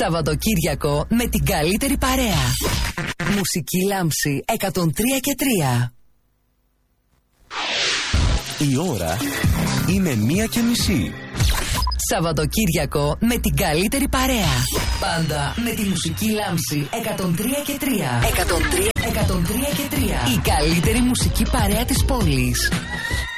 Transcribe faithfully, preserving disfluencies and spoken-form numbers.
Σαββατοκύριακο με την καλύτερη παρέα. Μουσική Λάμψη εκατόν τρία και τρία. Η ώρα είναι μία και μισή. Σαββατοκύριακο με την καλύτερη παρέα. Πάντα με τη Μουσική Λάμψη εκατόν τρία και τρία. εκατόν τρία και τρία. Η καλύτερη μουσική παρέα της πόλης.